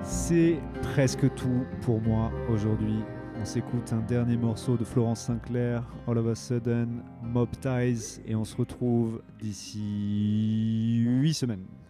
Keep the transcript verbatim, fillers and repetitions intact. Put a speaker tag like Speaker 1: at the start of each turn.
Speaker 1: C'est presque tout pour moi aujourd'hui. On s'écoute un dernier morceau de Florence Sinclair, All of a Sudden, Mob Ties, et on se retrouve d'ici huit semaines.